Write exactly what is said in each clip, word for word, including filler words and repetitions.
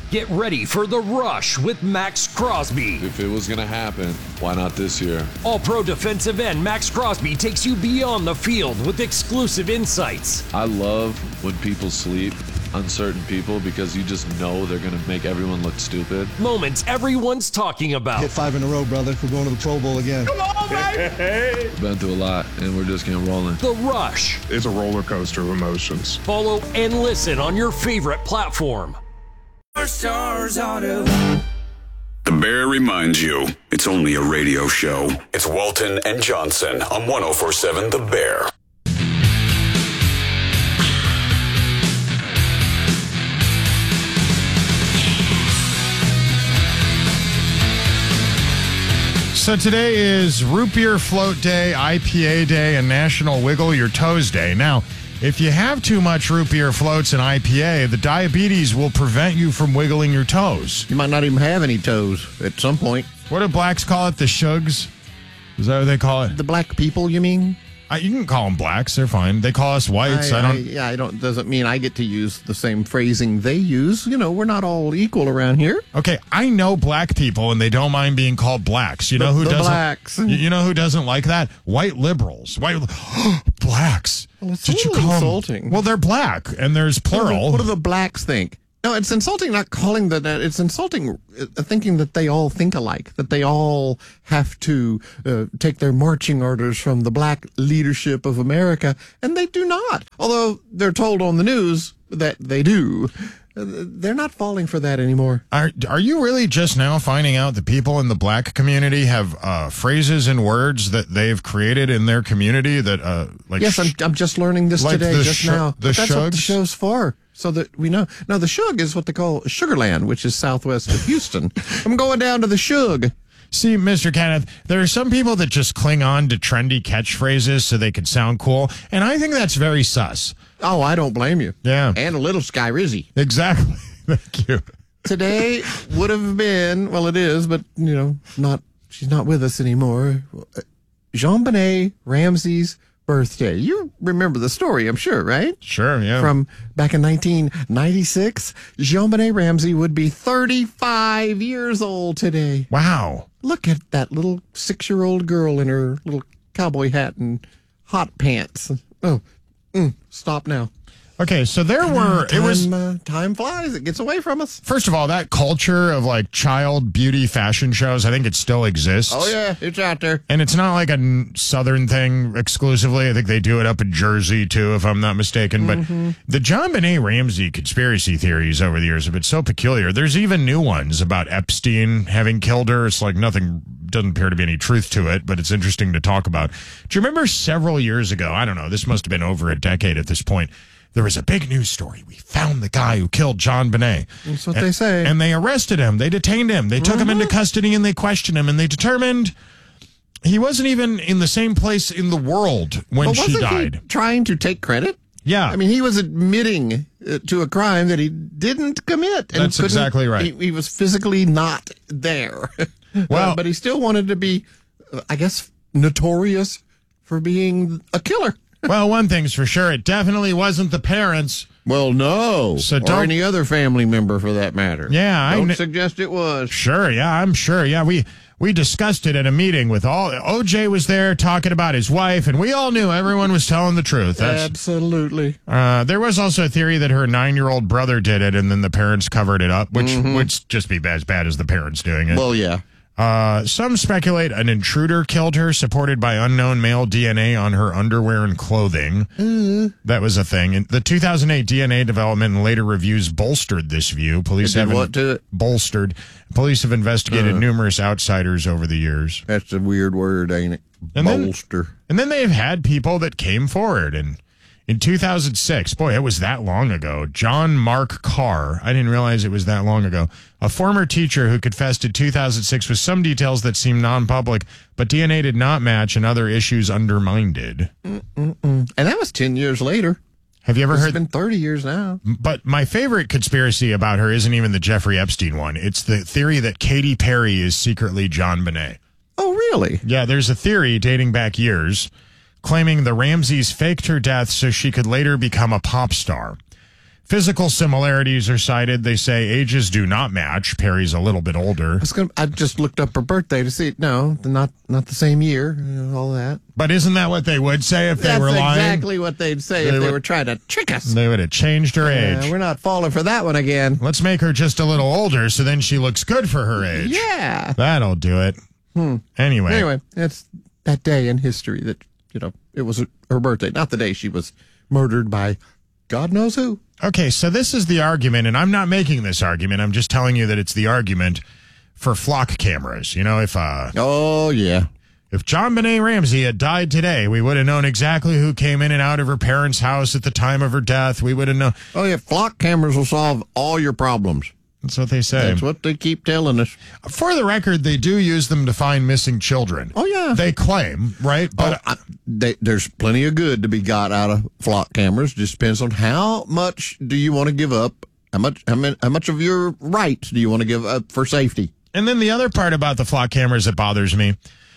Get ready for The Rush with Max Crosby. If it was going to happen, why not this year? All-pro defensive end Max Crosby takes you beyond the field with exclusive insights. I love when people sleep, uncertain people, because you just know they're going to make everyone look stupid. Moments everyone's talking about. Hit five in a row, brother. We're going to the Pro Bowl again. Come on, baby! Been through a lot, and we're just getting rolling. The Rush. It's a roller coaster of emotions. Follow and listen on your favorite platform. Stars Auto. The Bear reminds you, it's only a radio show. It's Walton and Johnson on one oh four point seven The Bear. So today is Root Beer Float Day, I P A Day, and National Wiggle Your Toes Day. Now, if you have too much root beer floats and I P A, the diabetes will prevent you from wiggling your toes. You might not even have any toes at some point. What do blacks call it? The shugs? Is that what they call it? The black people, you mean? I, you can call them blacks. They're fine. They call us whites. I, I don't. I, yeah, I don't. Doesn't mean I get to use the same phrasing they use. You know, we're not all equal around here. Okay, I know black people, and they don't mind being called blacks. You know the, who the doesn't? Blacks. You know who doesn't like that? White liberals. White blacks. Well, it's Did you really call insulting. Them? Well, they're black, and there's plural. What do the blacks think? No, it's insulting not calling that. It's insulting uh, thinking that they all think alike, that they all have to uh, take their marching orders from the black leadership of America, and they do not. Although they're told on the news that they do. Uh, they're not falling for that anymore. Are Are you really just now finding out that people in the black community have uh, phrases and words that they've created in their community that, uh, like... Yes, I'm, I'm just learning this like today, the just sh- now. The But that's what the shugs? show's for. So that we know. Now, the Shug is what they call Sugarland, which is southwest of Houston. I'm going down to the Shug. See, Mister Kenneth, there are some people that just cling on to trendy catchphrases so they can sound cool, and I think that's very sus. Oh, I don't blame you. Yeah. And a little Sky Rizzy. Exactly. Thank you. Today would have been, well, it is, but, you know, not. She's not with us anymore. JonBenet Ramsey's birthday. You remember the story, I'm sure, right? Sure, yeah. From back in nineteen ninety-six, JonBenet Ramsey would be thirty-five years old today. Wow. Look at that little six-year-old girl in her little cowboy hat and hot pants. Oh, mm, stop now. Okay, so there were, Time, it was, uh, time flies. It gets away from us. first of all, that culture of like child beauty fashion shows, I think it still exists. Oh, yeah, it's out there. And it's not like a n- Southern thing exclusively. I think they do it up in Jersey, too, if I'm not mistaken. Mm-hmm. But the JonBenet Ramsey conspiracy theories over the years have been so peculiar. There's even new ones about Epstein having killed her. It's like nothing, doesn't appear to be any truth to it, but it's interesting to talk about. Do you remember several years ago, I don't know, this must have been over a decade at this point, there was a big news story. We found the guy who killed JonBenet. That's what and, they say. And they arrested him. They detained him. They took Mm-hmm. him into custody and they questioned him. And they determined he wasn't even in the same place in the world when But she wasn't died. he trying to take credit? Yeah. I mean, he was admitting uh, to a crime that he didn't commit. And That's couldn't- exactly right. He, he was physically not there. Well- Uh, but he still wanted to be, uh, I guess, notorious for being a killer. Well, one thing's for sure. It definitely wasn't the parents. Well, no. So or don't- any other family member for that matter. Yeah, I Don't kn- suggest it was. Sure, yeah, I'm sure. Yeah, we we discussed it at a meeting with all. O J was there talking about his wife, and we all knew everyone was telling the truth. That's, Absolutely. uh, there was also a theory that her nine-year-old brother did it, and then the parents covered it up, which Mm-hmm. would just be as bad as the parents doing it. Well, yeah. Uh, some speculate an intruder killed her, supported by unknown male D N A on her underwear and clothing. Mm. That was a thing. And the two thousand eight D N A development and later reviews bolstered this view. Police It did have what to it? bolstered. Police have investigated Uh. numerous outsiders over the years. That's a weird word, ain't it? And then- Bolster. And then they've had people that came forward. And in two thousand six, boy, it was that long ago, John Mark Carr, I didn't realize it was that long ago, a former teacher who confessed in two thousand six with some details that seemed non-public, but D N A did not match and other issues undermined it. And that was ten years later. Have you ever It's heard? been thirty years now. But my favorite conspiracy about her isn't even the Jeffrey Epstein one. It's the theory that Katy Perry is secretly JonBenet. Oh, really? Yeah, there's a theory dating back years claiming the Ramseys faked her death so she could later become a pop star. Physical similarities are cited. They say ages do not match. Perry's a little bit older. I, was gonna, I just looked up her birthday to see. No, not not the same year. You know, all that. But isn't that what they would say if they That's were lying? That's exactly what they'd say They if they would- were trying to trick us. They would have changed her age. Uh, we're not falling for that one again. Let's make her just a little older so then she looks good for her age. Yeah. That'll do it. Hmm. Anyway. Anyway, that's that day in history that, you know, it was her birthday, not the day she was murdered by God knows who. Okay, so this is the argument, and I'm not making this argument. I'm just telling you that it's the argument for flock cameras. You know, if uh, oh yeah, if John Benet Ramsey had died today, we would have known exactly who came in and out of her parents' house at the time of her death. We would have known. Oh yeah, flock cameras will solve all your problems. That's what they say. That's what they keep telling us. For the record, they do use them to find missing children. Oh yeah, they claim, right? But oh, I, they, there's plenty of good to be got out of flock cameras. Just depends on how much do you want to give up. How much? How, many, how much of your rights do you want to give up for safety? And then the other part about the flock cameras that bothers me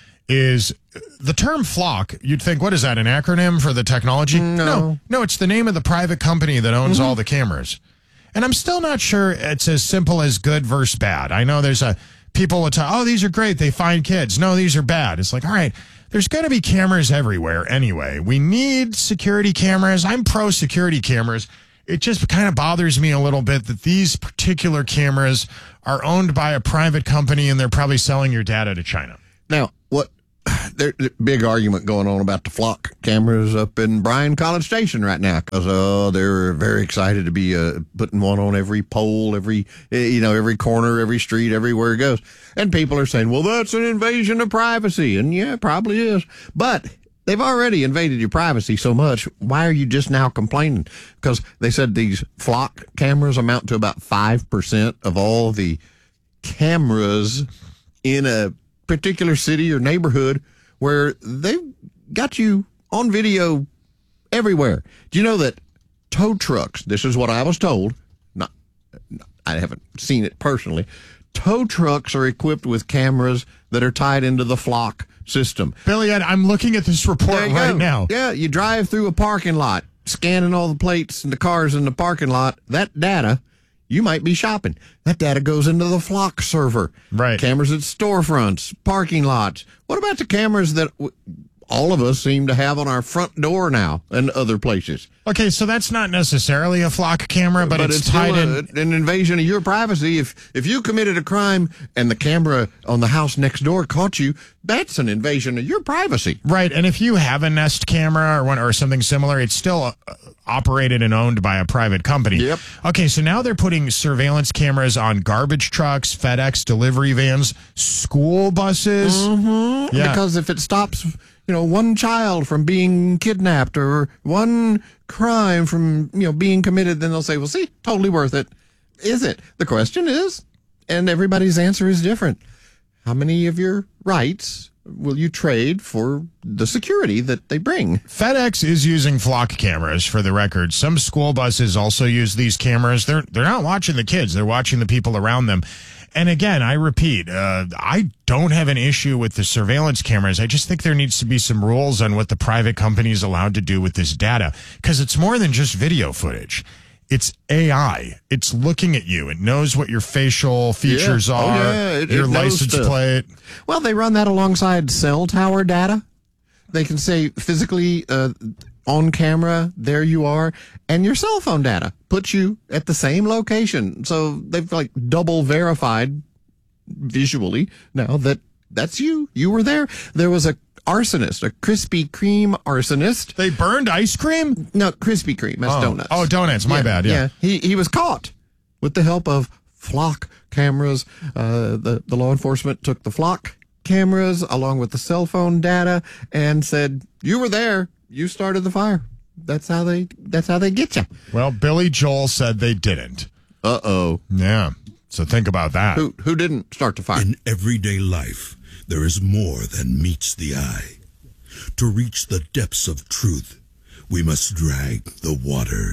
is the term flock. You'd think, what is that, an acronym for the technology? No. No, no, it's the name of the private company that owns mm-hmm. all the cameras. And I'm still not sure it's as simple as good versus bad. I know there's a people will tell, oh, these are great. They find kids. No, these are bad. It's like, all right, there's going to be cameras everywhere anyway. We need security cameras. I'm pro security cameras. It just kind of bothers me a little bit that these particular cameras are owned by a private company and they're probably selling your data to China. Now, what? There's a big argument going on about the flock cameras up in Bryan College Station right now because oh, they're very excited to be uh, putting one on every pole, every you know, every corner, every street, everywhere it goes. And people are saying, well, that's an invasion of privacy. And yeah, it probably is. But they've already invaded your privacy so much. Why are you just now complaining? Because they said these flock cameras amount to about five percent of all the cameras in a particular city or neighborhood where they've got you on video everywhere. Do you know that tow trucks, this is what I was told, not, I haven't seen it personally, tow trucks are equipped with cameras that are tied into the flock system. Billy, I'm looking at this report right go. now. Yeah, you drive through a parking lot, scanning all the plates and the cars in the parking lot, that data, you might be shopping. That data goes into the flock server. Right. Cameras at storefronts, parking lots. What about the cameras that w- all of us seem to have on our front door now and other places? Okay, so that's not necessarily a flock camera, but, but it's, it's tied still a, in. an invasion of your privacy. If if you committed a crime and the camera on the house next door caught you, that's an invasion of your privacy. Right, and if you have a Nest camera or one or something similar, it's still uh, operated and owned by a private company. Yep. Okay, so now they're putting surveillance cameras on garbage trucks, FedEx delivery vans, school buses. Mm-hmm. Yeah. Because if it stops, you know, one child from being kidnapped or one crime from, you know, being committed, then they'll say, well, see, totally worth it. Is it? The question is, and everybody's answer is different. How many of your rights will you trade for the security that they bring? FedEx is using flock cameras, for the record. Some school buses also use these cameras. They're they're not watching the kids. They're watching the people around them. And again, I repeat, uh, I don't have an issue with the surveillance cameras. I just think there needs to be some rules on what the private company is allowed to do with this data, because it's more than just video footage. It's A I. It's looking at you. It knows what your facial features Yeah. are, Oh, yeah. It- your it knows license stuff. plate. Well, they run that alongside cell tower data. They can say physically uh, on camera, there you are, and your cell phone data puts you at the same location. So they've like double verified visually now that that's you. You were there. There was a arsonist, a Krispy Kreme arsonist. They burned ice cream? No, Krispy Kreme. That's Oh. donuts. Oh, donuts. My bad. Yeah. He he was caught with the help of flock cameras. Uh, the the law enforcement took the flock cameras along with the cell phone data and said, "You were there. You started the fire." That's how they. That's how they get you. Well, Billy Joel said they didn't. Uh oh. Yeah. So think about that. Who who didn't start the fire? In everyday life, there is more than meets the eye. To reach the depths of truth, we must drag the waters.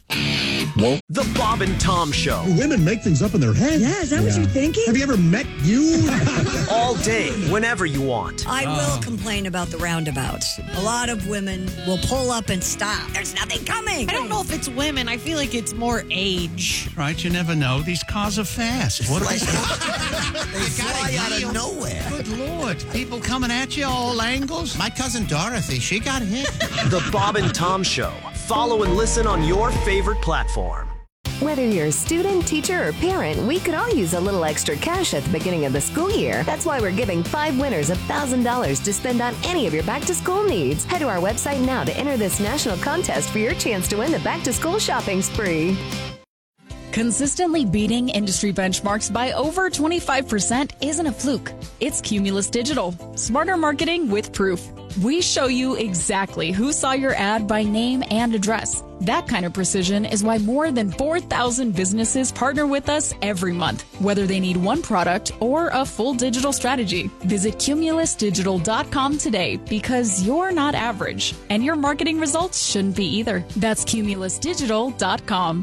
Well, The Bob and Tom Show. Women make things up in their head. Yeah, is that what you're thinking? Have you ever met you? All day, whenever you want. I will complain about the roundabouts. A lot of women will pull up and stop. There's nothing coming. I don't know if it's women. I feel like it's more age. Right, you never know. These cars are fast. What are they? They fly out of nowhere. Good Lord. People coming at you all angles. My cousin Dorothy, she got hit. The Bob and Tom Show. Follow and listen on your favorite platform. Whether you're a student, teacher, or parent, we could all use a little extra cash at the beginning of the school year. That's why we're giving five winners one thousand dollars to spend on any of your back-to-school needs. Head to our website now to enter this national contest for your chance to win the back-to-school shopping spree. Consistently beating industry benchmarks by over twenty-five percent isn't a fluke. It's Cumulus Digital. Smarter marketing with proof. We show you exactly who saw your ad by name and address. That kind of precision is why more than four thousand businesses partner with us every month, whether they need one product or a full digital strategy. Visit cumulus digital dot com today because you're not average, and your marketing results shouldn't be either. That's cumulus digital dot com.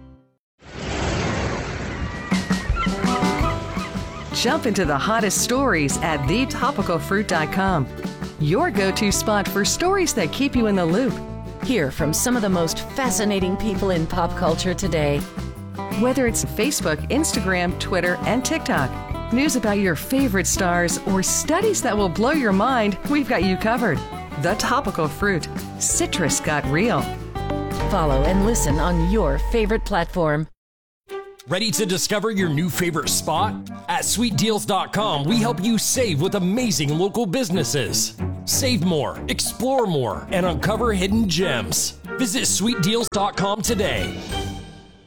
Jump into the hottest stories at the topical fruit dot com. Your go-to spot for stories that keep you in the loop. Hear from some of the most fascinating people in pop culture today. Whether it's Facebook, Instagram, Twitter, and TikTok, news about your favorite stars, or studies that will blow your mind, we've got you covered. The Topical Fruit. Citrus got real. Follow and listen on your favorite platform. Ready to discover your new favorite spot? At sweet deals dot com, we help you save with amazing local businesses. Save more, explore more, and uncover hidden gems. Visit sweet deals dot com today.